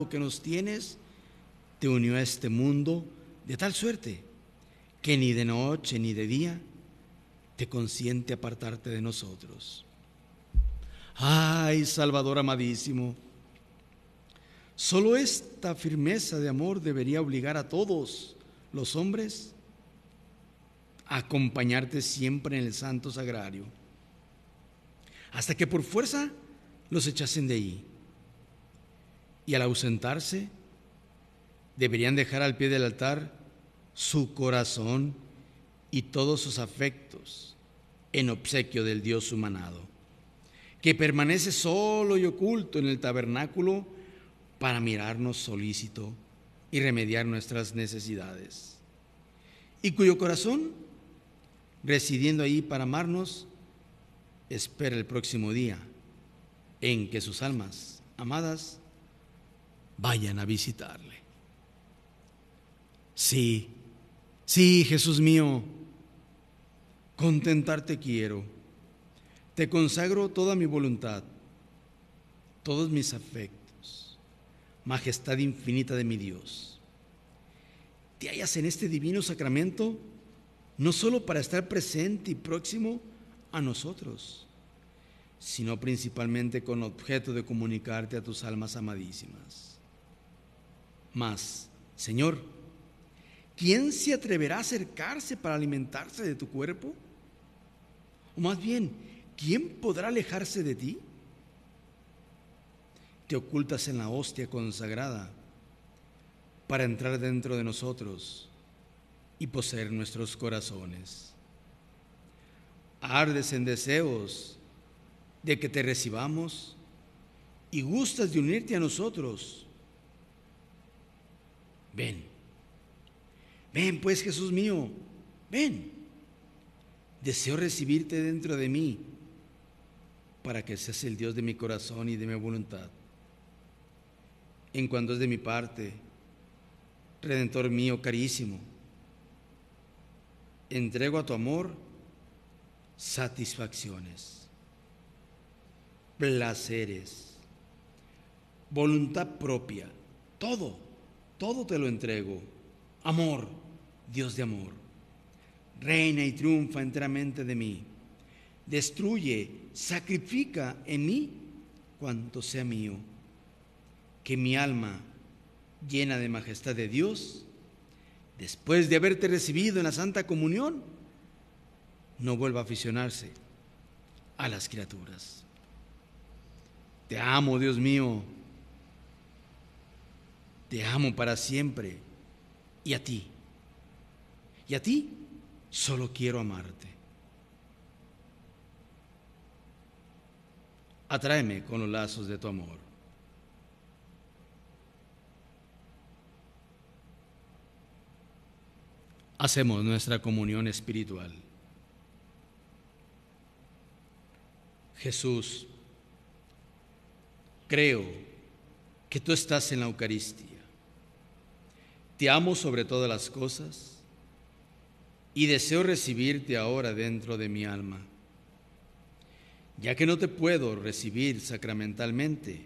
que nos tienes, te unió a este mundo de tal suerte que ni de noche ni de día te consiente apartarte de nosotros. Ay, Salvador amadísimo, solo esta firmeza de amor debería obligar a todos los hombres a acompañarte siempre en el santo sagrario, hasta que por fuerza los echasen de ahí. Y al ausentarse, deberían dejar al pie del altar su corazón y todos sus afectos en obsequio del Dios humanado, que permanece solo y oculto en el tabernáculo para mirarnos solícito y remediar nuestras necesidades, y cuyo corazón, residiendo ahí para amarnos, espera el próximo día en que sus almas amadas vayan a visitarle. Sí, sí, Jesús mío, contentarte quiero. Te consagro toda mi voluntad, todos mis afectos, majestad infinita de mi Dios. Te hallas en este divino sacramento no solo para estar presente y próximo a nosotros, sino principalmente con objeto de comunicarte a tus almas amadísimas. Mas, Señor, ¿quién se atreverá a acercarse para alimentarse de tu cuerpo? O más bien, ¿quién podrá alejarse de ti? Te ocultas en la hostia consagrada para entrar dentro de nosotros y poseer nuestros corazones. Ardes en deseos de que te recibamos y gustas de unirte a nosotros. Ven, ven pues, Jesús mío, ven. Deseo recibirte dentro de mí para que seas el Dios de mi corazón y de mi voluntad. En cuanto es de mi parte, Redentor mío carísimo, entrego a tu amor satisfacciones, placeres, voluntad propia, todo te lo entrego. Amor, Dios de amor, reina y triunfa enteramente de mí. Destruye, sacrifica en mí cuanto sea mío. Que mi alma, llena de majestad de Dios, después de haberte recibido en la Santa Comunión, no vuelva a aficionarse a las criaturas. Te amo, Dios mío, te amo para siempre, y a ti solo quiero amarte. Atráeme con los lazos de tu amor. Hacemos nuestra comunión espiritual. Jesús, creo que tú estás en la Eucaristía. Te amo sobre todas las cosas y deseo recibirte ahora dentro de mi alma. Ya que no te puedo recibir sacramentalmente,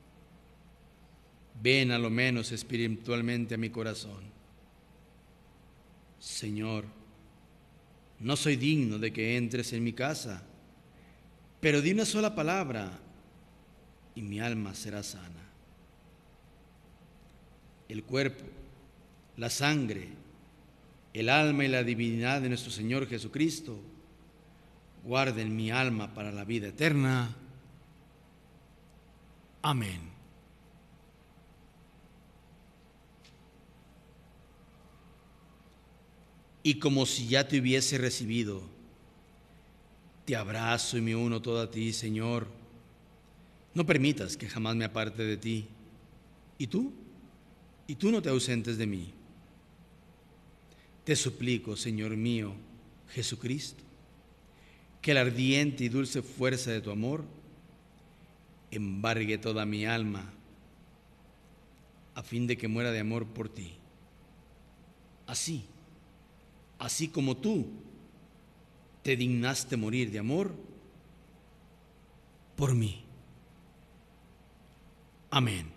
ven a lo menos espiritualmente a mi corazón. Señor, no soy digno de que entres en mi casa, pero di una sola palabra y mi alma será sana. El cuerpo, la sangre, el alma y la divinidad de nuestro Señor Jesucristo guarden mi alma para la vida eterna. Amén. Y como si ya te hubiese recibido, te abrazo y me uno todo a ti, Señor. No permitas que jamás me aparte de ti. ¿Y tú? Y tú no te ausentes de mí. Te suplico, Señor mío, Jesucristo, que la ardiente y dulce fuerza de tu amor embargue toda mi alma, a fin de que muera de amor por ti. Así como tú te dignaste morir de amor por mí. Amén.